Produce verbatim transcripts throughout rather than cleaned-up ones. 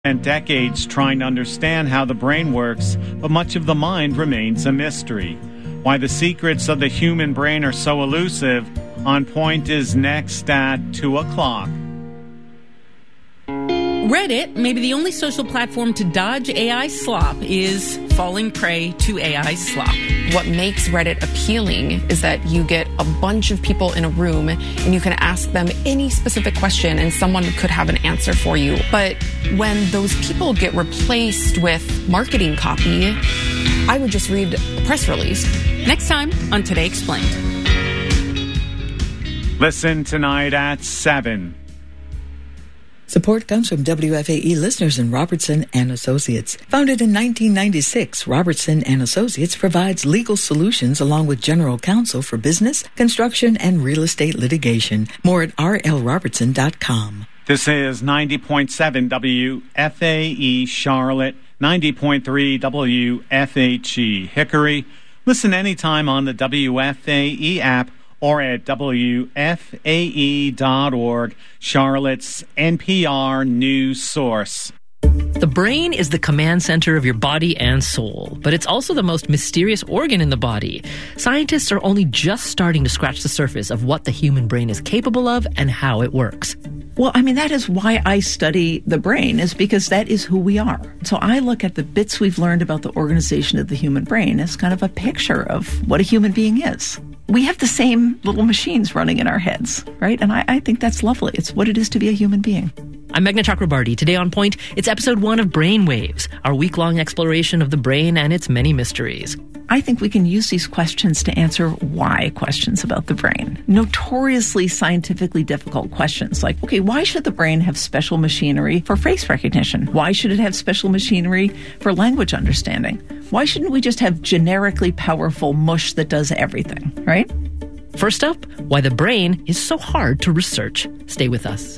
And decades trying to understand how the brain works, but much of the mind remains a mystery. Why the secrets of the human brain are so elusive. On Point is next at two o'clock. Reddit, maybe the only social platform to dodge A I slop, is falling prey to A I slop. What makes Reddit appealing is that you get a bunch of people in a room and you can ask them any specific question and someone could have an answer for you. But when those people get replaced with marketing copy, I would just read a press release. Next time on Today Explained. Listen tonight at seven. Support comes from W F A E listeners in Robertson and Associates. Founded in nineteen ninety-six, Robertson and Associates provides legal solutions along with general counsel for business, construction, and real estate litigation. More at r l robertson dot com. This is ninety point seven W F A E Charlotte, ninety point three W F H E Hickory. Listen anytime on the W F A E app or at W F A E dot org, Charlotte's N P R news source. The brain is the command center of your body and soul, but it's also the most mysterious organ in the body. Scientists are only just starting to scratch the surface of what the human brain is capable of and how it works. Well, I mean, that is why I study the brain, is because that is who we are. So I look at the bits we've learned about the organization of the human brain as kind of a picture of what a human being is. We have the same little machines running in our heads, right? And I, I think that's lovely. It's what it is to be a human being. I'm Meghna Chakrabarty. Today on Point, it's episode one of Brainwaves, our week-long exploration of the brain and its many mysteries. I think we can use these questions to answer why questions about the brain. Notoriously scientifically difficult questions like, okay, why should the brain have special machinery for face recognition? Why should it have special machinery for language understanding? Why shouldn't we just have generically powerful mush that does everything, right? First up, why the brain is so hard to research. Stay with us.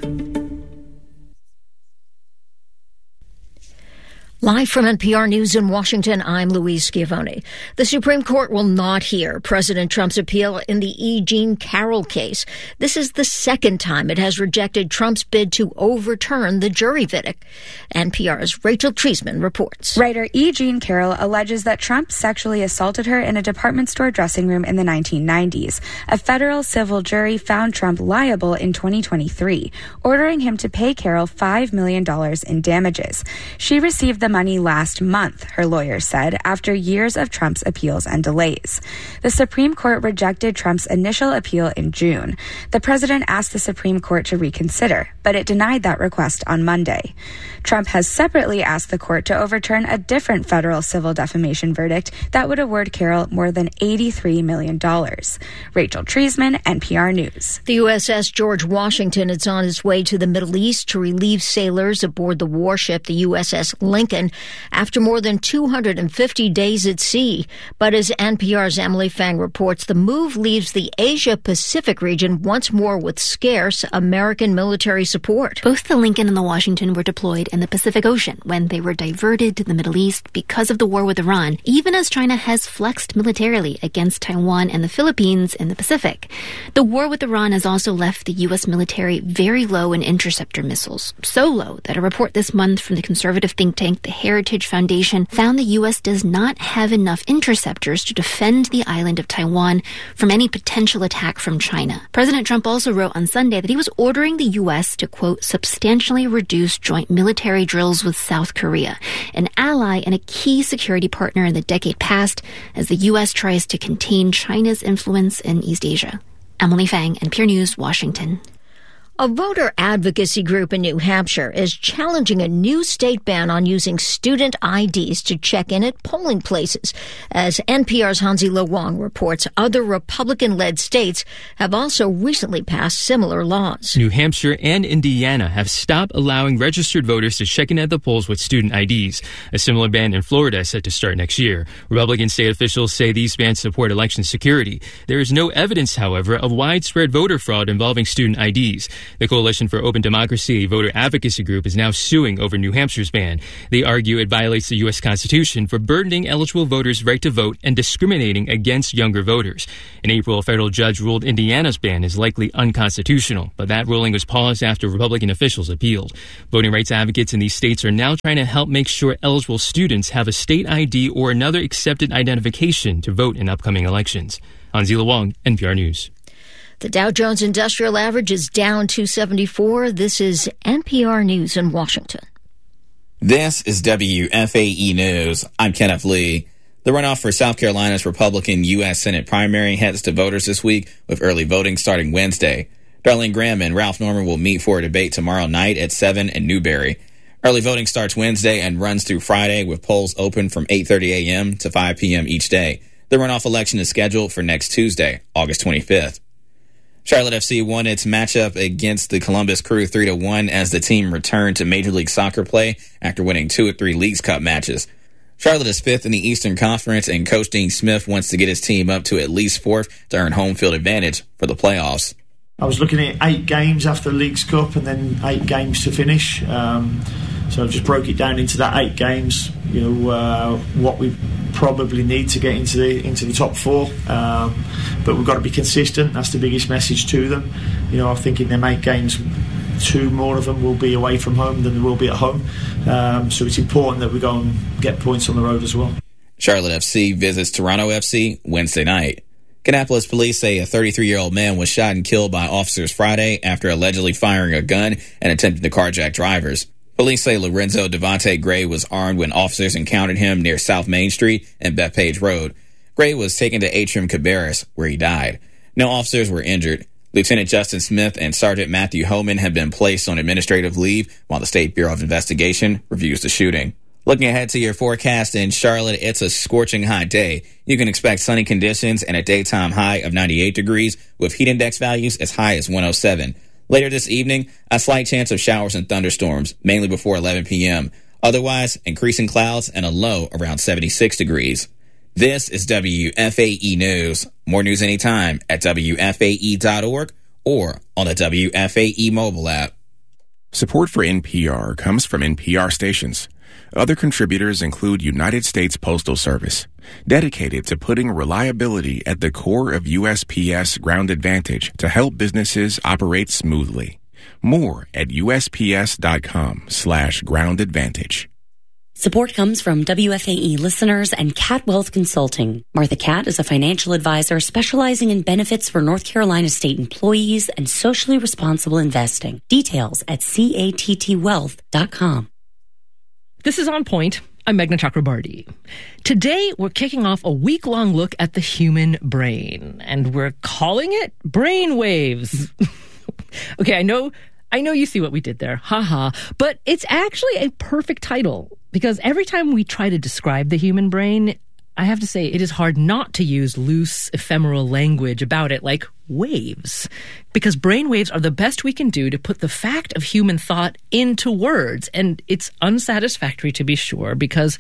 Live from N P R News in Washington, I'm Louise Schiavone. The Supreme Court will not hear President Trump's appeal in the E. Jean Carroll case. This is the second time it has rejected Trump's bid to overturn the jury verdict. N P R's Rachel Treisman reports. Writer E. Jean Carroll alleges that Trump sexually assaulted her in a department store dressing room in the nineteen nineties. A federal civil jury found Trump liable in twenty twenty-three, ordering him to pay Carroll five million dollars in damages. She received the money last month, her lawyer said, after years of Trump's appeals and delays. The Supreme Court rejected Trump's initial appeal in June. The president asked the Supreme Court to reconsider, but it denied that request on Monday. Trump has separately asked the court to overturn a different federal civil defamation verdict that would award Carroll more than eighty-three million dollars. Rachel Treisman, N P R News. The U S S George Washington is on its way to the Middle East to relieve sailors aboard the warship, the U S S Lincoln, after more than two hundred fifty days at sea. But as N P R's Emily Fang reports, the move leaves the Asia-Pacific region once more with scarce American military support. Both the Lincoln and the Washington were deployed in the Pacific Ocean when they were diverted to the Middle East because of the war with Iran, even as China has flexed militarily against Taiwan and the Philippines in the Pacific. The war with Iran has also left the U S military very low in interceptor missiles, so low that a report this month from the conservative think tank, the Heritage Foundation, found the U S does not have enough interceptors to defend the island of Taiwan from any potential attack from China. President Trump also wrote on Sunday that he was ordering the U S to, quote, substantially reduce joint military drills with South Korea, an ally and a key security partner in the decade past, as the U S tries to contain China's influence in East Asia. Emily Fang, N P R News, Washington. A voter advocacy group in New Hampshire is challenging a new state ban on using student I Ds to check in at polling places. As N P R's Hansi Lo Wang reports, other Republican-led states have also recently passed similar laws. New Hampshire and Indiana have stopped allowing registered voters to check in at the polls with student I Ds. A similar ban in Florida is set to start next year. Republican state officials say these bans support election security. There is no evidence, however, of widespread voter fraud involving student I Ds. The Coalition for Open Democracy, a voter advocacy group, is now suing over New Hampshire's ban. They argue it violates the U S Constitution for burdening eligible voters' right to vote and discriminating against younger voters. In April, a federal judge ruled Indiana's ban is likely unconstitutional, but that ruling was paused after Republican officials appealed. Voting rights advocates in these states are now trying to help make sure eligible students have a state I D or another accepted identification to vote in upcoming elections. Anzila Wong, N P R News. The Dow Jones Industrial Average is down two seventy-four. This is N P R News in Washington. This is W F A E News. I'm Kenneth Lee. The runoff for South Carolina's Republican U S Senate primary heads to voters this week, with early voting starting Wednesday. Darlene Graham and Ralph Norman will meet for a debate tomorrow night at seven in Newberry. Early voting starts Wednesday and runs through Friday, with polls open from eight thirty a.m. to five p.m. each day. The runoff election is scheduled for next Tuesday, August twenty-fifth. Charlotte F C won its matchup against the Columbus Crew three to one as the team returned to Major League Soccer play after winning two of three Leagues Cup matches. Charlotte is fifth in the Eastern Conference, and Coach Dean Smith wants to get his team up to at least fourth to earn home field advantage for the playoffs. I was looking at eight games after the Leagues Cup and then eight games to finish. Um, so I just broke it down into that eight games, you know, uh, what we probably need to get into the into the top four. Um, but we've got to be consistent. That's the biggest message to them. You know, I think in them eight games, two more of them will be away from home than they will be at home. Um, so it's important that we go and get points on the road as well. Charlotte F C visits Toronto F C Wednesday night. Kannapolis police say a thirty-three-year-old man was shot and killed by officers Friday after allegedly firing a gun and attempting to carjack drivers. Police say Lorenzo Devontae Gray was armed when officers encountered him near South Main Street and Bethpage Road. Gray was taken to Atrium Cabarrus, where he died. No officers were injured. Lieutenant Justin Smith and Sergeant Matthew Homan have been placed on administrative leave while the State Bureau of Investigation reviews the shooting. Looking ahead to your forecast in Charlotte, it's a scorching hot day. You can expect sunny conditions and a daytime high of ninety-eight degrees with heat index values as high as one oh seven. Later this evening, a slight chance of showers and thunderstorms, mainly before eleven p.m. Otherwise, increasing clouds and a low around seventy-six degrees. This is W F A E News. More news anytime at W F A E dot org or on the W F A E mobile app. Support for N P R comes from N P R stations. Other contributors include United States Postal Service, dedicated to putting reliability at the core of U S P S Ground Advantage to help businesses operate smoothly. More at U S P S dot com slash ground advantage. Support comes from W F A E listeners and Cat Wealth Consulting. Martha Cat is a financial advisor specializing in benefits for North Carolina state employees and socially responsible investing. Details at catt wealth dot com. This is On Point. I'm Meghna Chakrabarti. Today, we're kicking off a week-long look at the human brain, and we're calling it Brain Waves. Okay, I know, I know you see what we did there, haha, but it's actually a perfect title, because every time we try to describe the human brain, I have to say it is hard not to use loose, ephemeral language about it, like waves, because brain waves are the best we can do to put the fact of human thought into words. And it's unsatisfactory, to be sure, because,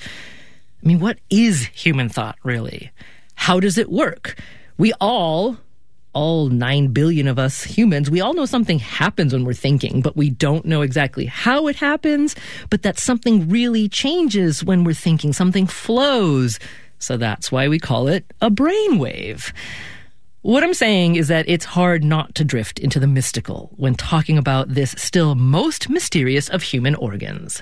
I mean, what is human thought, really? How does it work? We all, all nine billion of us humans, we all know something happens when we're thinking, but we don't know exactly how it happens, but that something really changes when we're thinking, something flows. So that's why we call it a brainwave. What I'm saying is that it's hard not to drift into the mystical when talking about this still most mysterious of human organs.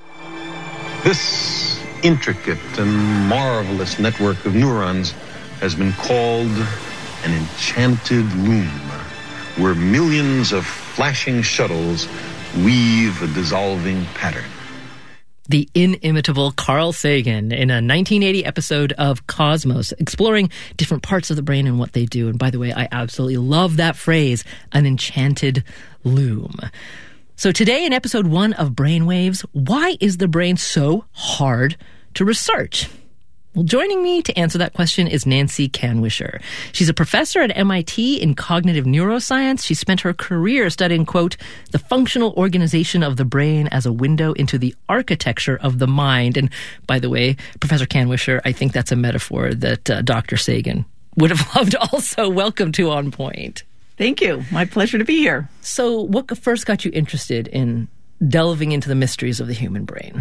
This intricate and marvelous network of neurons has been called an enchanted loom, where millions of flashing shuttles weave a dissolving pattern. The inimitable Carl Sagan in a nineteen eighty episode of Cosmos, exploring different parts of the brain and what they do. And by the way, I absolutely love that phrase, an enchanted loom. So today in episode one of Brainwaves, why is the brain so hard to research? Well, joining me to answer that question is Nancy Kanwisher. She's a professor at M I T in cognitive neuroscience. She spent her career studying, quote, the functional organization of the brain as a window into the architecture of the mind. And by the way, Professor Kanwisher, I think that's a metaphor that uh, Doctor Sagan would have loved also. Welcome to On Point. Thank you. My pleasure to be here. So what first got you interested in delving into the mysteries of the human brain?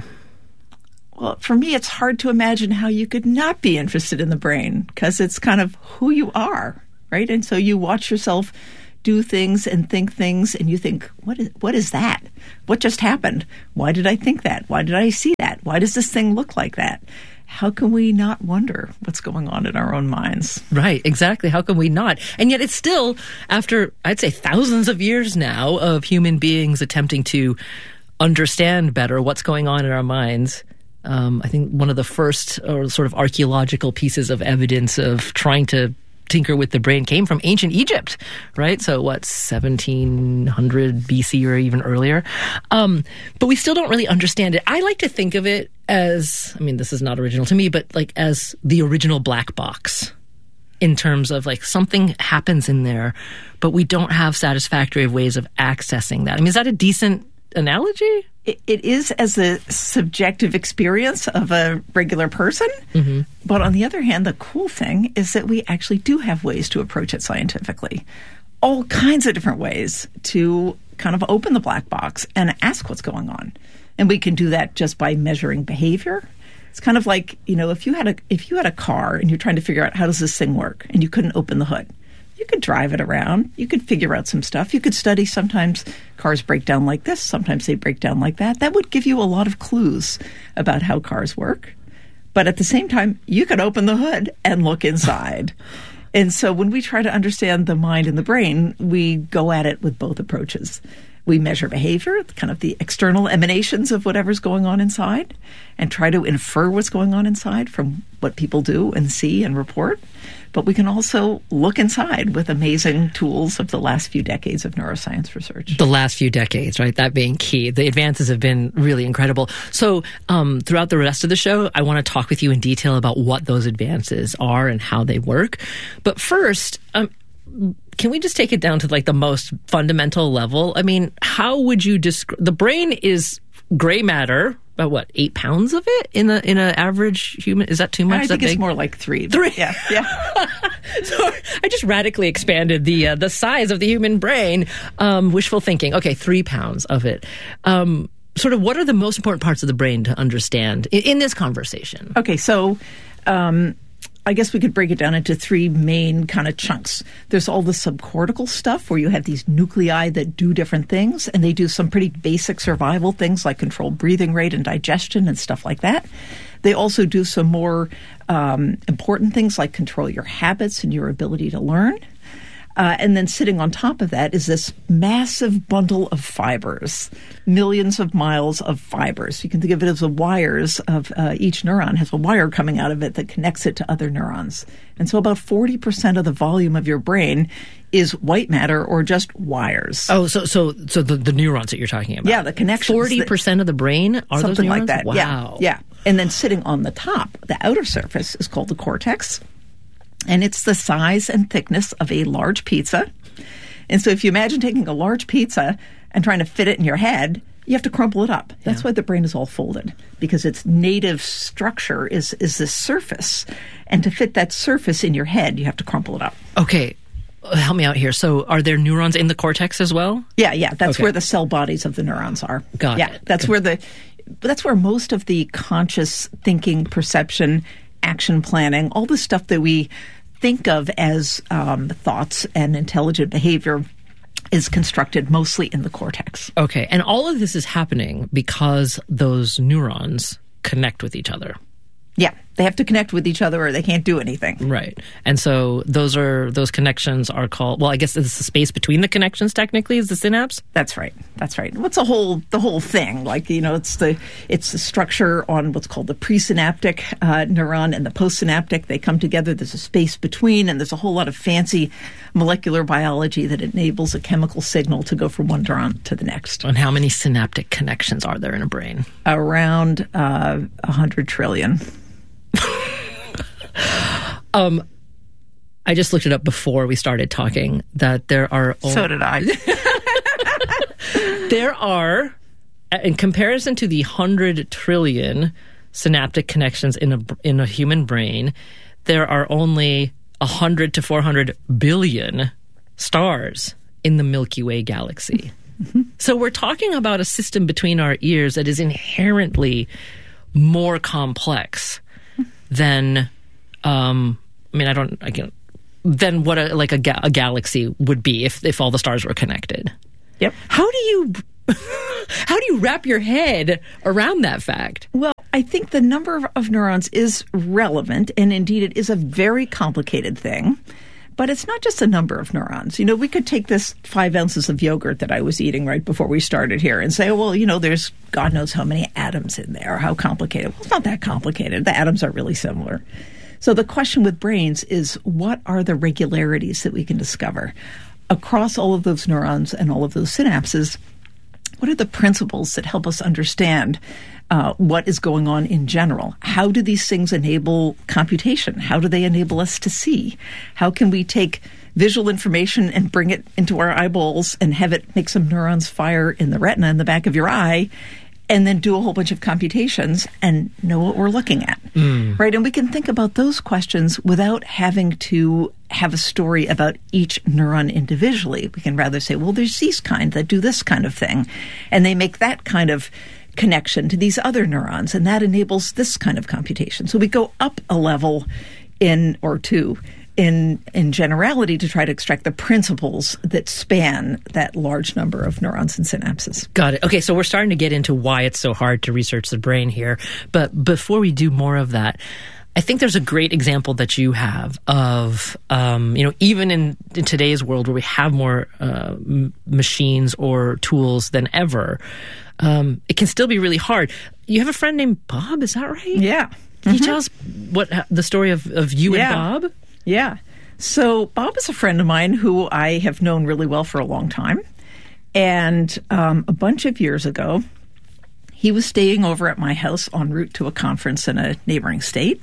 Well, for me, it's hard to imagine how you could not be interested in the brain because it's kind of who you are, right? And so you watch yourself do things and think things, and you think, what is what is that? What just happened? Why did I think that? Why did I see that? Why does this thing look like that? How can we not wonder what's going on in our own minds? Right, exactly. How can we not? And yet it's still, after, I'd say, thousands of years now of human beings attempting to understand better what's going on in our minds, um, I think one of the first or sort of archaeological pieces of evidence of trying to tinker with the brain came from ancient Egypt, right? So what, seventeen hundred B C or even earlier? Um, but we still don't really understand it. I like to think of it as, I mean, this is not original to me, but like as the original black box in terms of like something happens in there, but we don't have satisfactory ways of accessing that. I mean, is that a decent analogy? It, it is as a subjective experience of a regular person. Mm-hmm. But on the other hand, the cool thing is that we actually do have ways to approach it scientifically. All kinds of different ways to kind of open the black box and ask what's going on. And we can do that just by measuring behavior. It's kind of like, you know, if you had a if you had a car and you're trying to figure out how does this thing work and you couldn't open the hood. You could drive it around. You could figure out some stuff. You could study. Sometimes cars break down like this. Sometimes they break down like that. That would give you a lot of clues about how cars work. But at the same time, you could open the hood and look inside. And so when we try to understand the mind and the brain, we go at it with both approaches. We measure behavior, kind of the external emanations of whatever's going on inside, and try to infer what's going on inside from what people do and see and report. But we can also look inside with amazing tools of the last few decades of neuroscience research. The last few decades, right? That being key. The advances have been really incredible. So um, throughout the rest of the show, I want to talk with you in detail about what those advances are and how they work. But first, um, can we just take it down to like the most fundamental level? I mean, how would you describe the brain is gray matter? About what, eight pounds of it in a in an average human? Is that too much? I is think that it's big? more like three. Three, yeah, yeah. So I just radically expanded the uh, the size of the human brain. Um, wishful thinking. Okay, three pounds of it. Um, sort of, what are the most important parts of the brain to understand in, in this conversation? Okay, so. Um, I guess we could break it down into three main kind of chunks. There's all the subcortical stuff where you have these nuclei that do different things, and they do some pretty basic survival things like control breathing rate and digestion and stuff like that. They also do some more um, important things like control your habits and your ability to learn. Uh, and then sitting on top of that is this massive bundle of fibers, millions of miles of fibers. You can think of it as the wires of uh, each neuron has a wire coming out of it that connects it to other neurons. And so about forty percent of the volume of your brain is white matter or just wires. Oh, so so so the, the neurons that you're talking about. Yeah, the connections. forty percent of the brain are those something neurons? like that. Wow. Yeah, yeah. And then sitting on the top, the outer surface is called the cortex. And it's the size and thickness of a large pizza. And so if you imagine taking a large pizza and trying to fit it in your head, you have to crumple it up. That's yeah. why the brain is all folded, because its native structure is, is this surface. And to fit that surface in your head, you have to crumple it up. Okay. Help me out here. So are there neurons in the cortex as well? Yeah, yeah. That's okay. where the cell bodies of the neurons are. Got yeah, it. That's okay. where the that's where most of the conscious thinking, perception, action planning, all the stuff that we think of as um, thoughts and intelligent behavior is constructed mostly in the cortex. Okay. And all of this is happening because those neurons connect with each other. Yeah. They have to connect with each other or they can't do anything. Right. And so those are those connections are called, well, I guess it's the space between the connections technically is the synapse? That's right. That's right. What's the whole the whole thing? Like, you know, it's the it's the structure on what's called the presynaptic uh, neuron and the postsynaptic. They come together. There's a space between, and there's a whole lot of fancy molecular biology that enables a chemical signal to go from one neuron to the next. And how many synaptic connections are there in a brain? Around uh, one hundred trillion. um, I just looked it up before we started talking that there are... Only, so did I. There are, in comparison to the one hundred trillion synaptic connections in a, in a human brain, there are only one hundred to four hundred billion stars in the Milky Way galaxy. Mm-hmm. So we're talking about a system between our ears that is inherently more complex than, um, I mean, I don't, I can, than what a, like a, ga- a galaxy would be if, if all the stars were connected. Yep. How do you, how do you wrap your head around that fact? Well, I think the number of, of neurons is relevant, and indeed it is a very complicated thing. But it's not just a number of neurons. You know, we could take this five ounces of yogurt that I was eating right before we started here and say, oh, well, you know, there's God knows how many atoms in there, how complicated. Well, it's not that complicated. The atoms are really similar. So the question with brains is, what are the regularities that we can discover across all of those neurons and all of those synapses? What are the principles that help us understand uh, what is going on in general? How do these things enable computation? How do they enable us to see? How can we take visual information and bring it into our eyeballs and have it make some neurons fire in the retina in the back of your eye, and then do a whole bunch of computations and know what we're looking at, mm. right? And we can think about those questions without having to have a story about each neuron individually. We can rather say, well, there's these kind that do this kind of thing, and they make that kind of connection to these other neurons, and that enables this kind of computation. So we go up a level in or two in in generality to try to extract the principles that span that large number of neurons and synapses. Got it. Okay, so we're starting to get into why it's so hard to research the brain here. But before we do more of that, I think there's a great example that you have of, um, you know, even in, in today's world where we have more uh, m- machines or tools than ever, um, it can still be really hard. You have a friend named Bob, is that right? Yeah. Can mm-hmm. you tell us what the story of, of you yeah. and Bob? Yeah. So Bob is a friend of mine who I have known really well for a long time. And um, a bunch of years ago, he was staying over at my house en route to a conference in a neighboring state.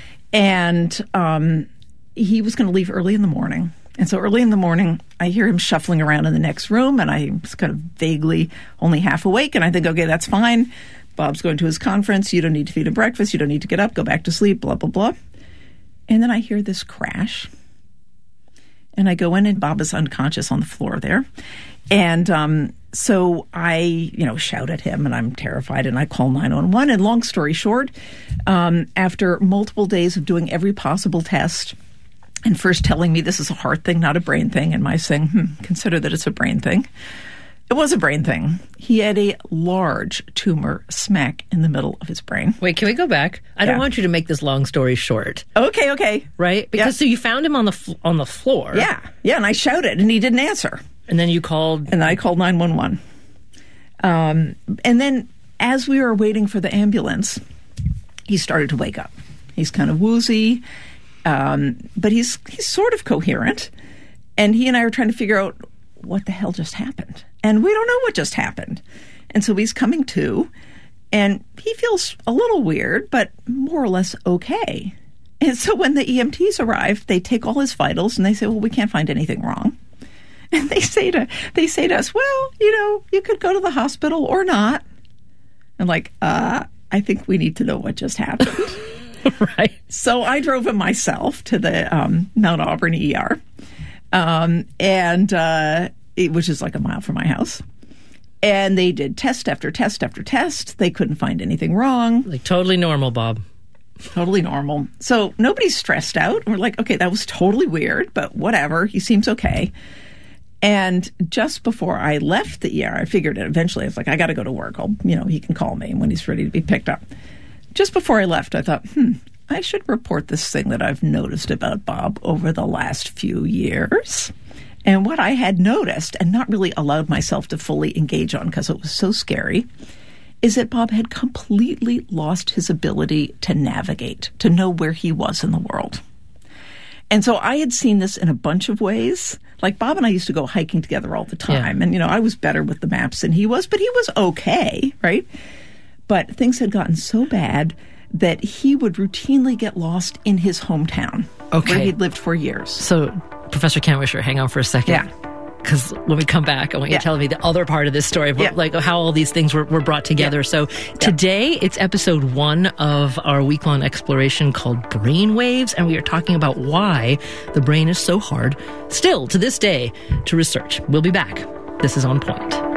And um, he was going to leave early in the morning. And so early in the morning, I hear him shuffling around in the next room, and I'm kind of vaguely only half awake. And I think, okay, that's fine. Bob's going to his conference. You don't need to feed him breakfast. You don't need to get up, go back to sleep, blah, blah, blah. And then I hear this crash. And I go in, and Bob is unconscious on the floor there. And um, so I, you know, shout at him, and I'm terrified, and I call nine one one. And long story short, um, after multiple days of doing every possible test, and first telling me this is a heart thing, not a brain thing, and my saying, hmm, consider that it's a brain thing. It was a brain thing. He had a large tumor smack in the middle of his brain. Wait, can we go back? I yeah. don't want you to make this long story short. Okay, okay. Right? Because yeah. so you found him on the fl- on the floor. Yeah, yeah, and I shouted, and he didn't answer. And then you called? And I called nine one one. Um, and then as we were waiting for the ambulance, he started to wake up. He's kind of woozy, um, but he's he's sort of coherent. And he and I were trying to figure out what the hell just happened. And we don't know what just happened. And so he's coming to, and he feels a little weird, but more or less okay. And so when the E M Ts arrive, they take all his vitals, and they say, well, we can't find anything wrong. And they say to they say to us, well, you know, you could go to the hospital or not. And like, uh, I think we need to know what just happened. Right. So I drove him myself to the um, Mount Auburn E R, um, and uh, it, which is like a mile from my house. And they did test after test after test. They couldn't find anything wrong. Like totally normal, Bob. Totally normal. So nobody's stressed out. We're like, okay, that was totally weird, but whatever. He seems okay. And just before I left the E R, I figured it eventually. I was like, I got to go to work. I'll, you know, he can call me when he's ready to be picked up. Just before I left, I thought, hmm, I should report this thing that I've noticed about Bob over the last few years. And what I had noticed and not really allowed myself to fully engage on because it was so scary is that Bob had completely lost his ability to navigate, to know where he was in the world. And so I had seen this in a bunch of ways. Like Bob and I used to go hiking together all the time. Yeah. And, you know, I was better with the maps than he was, but he was okay, right? But things had gotten so bad that he would routinely get lost in his hometown, okay, where he'd lived for years. So, Professor Kantwisher, hang on for a second. Yeah. because when we come back, I want you Yeah. to tell me the other part of this story, of what, Yeah. like how all these things were, were brought together. Yeah. So today, it's episode one of our week-long exploration called Brain Waves, and we are talking about why the brain is so hard, still to this day, to research. We'll be back. This is On Point.